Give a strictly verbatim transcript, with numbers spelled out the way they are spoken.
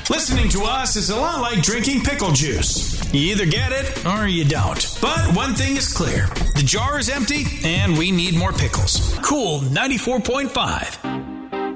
Listening to us is a lot like drinking pickle juice. You either get it or you don't. But one thing is clear. The jar is empty and we need more pickles. Cool ninety-four point five.